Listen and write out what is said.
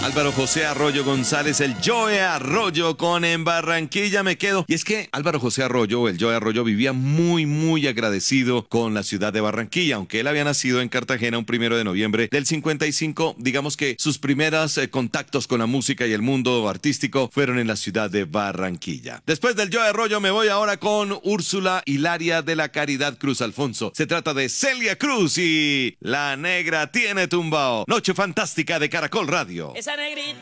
Álvaro José Arroyo González, el Joe Arroyo con En Barranquilla me quedo. Y es que Álvaro José Arroyo, el Joe Arroyo, vivía muy agradecido con la ciudad de Barranquilla. Aunque él había nacido en Cartagena un 1 de noviembre del 55, digamos que sus primeros contactos con la música y el mundo artístico fueron en la ciudad de Barranquilla. Después del Joe Arroyo me voy ahora con Úrsula Hilaria de la Caridad Cruz Alfonso. Se trata de Celia Cruz y La Negra Tiene Tumbao. Noche fantástica de Caracol Radio. Esa negrita